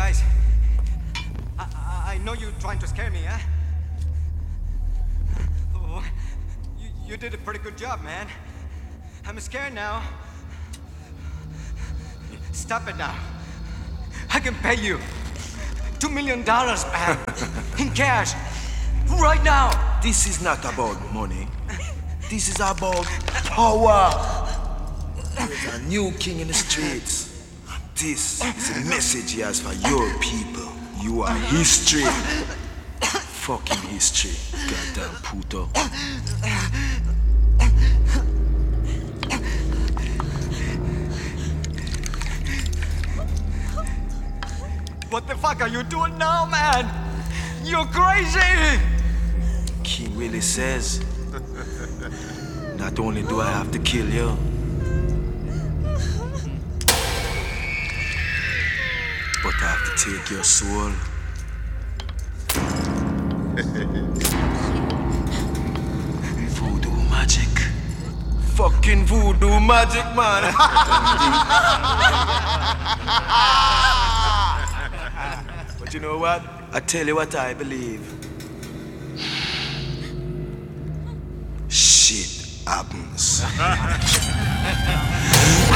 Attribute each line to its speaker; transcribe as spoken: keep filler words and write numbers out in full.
Speaker 1: Guys, I, I, I know you're trying to scare me, huh? Oh, you, you did a pretty good job, man. I'm scared now. Stop it now. I can pay you two million dollars, man, in cash, right now.
Speaker 2: This is not about money. This is about power. There's a new king in the streets. This is a message he has for your people. You are history. Fucking history. Goddamn puto.
Speaker 1: What the fuck are you doing now, man? You're crazy!
Speaker 2: King Willie says, not only do I have to kill you, but I have to take your soul. Voodoo magic. Fucking voodoo magic, man. But you know what? I tell you what I believe. Shit happens.